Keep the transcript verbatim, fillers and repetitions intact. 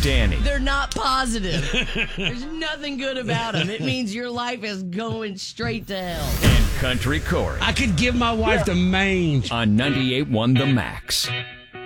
Danny. They're not positive. There's nothing good about them. It means your life is going straight to hell. And Country Corey. I could give my wife the mange. On ninety-eight point one The Max.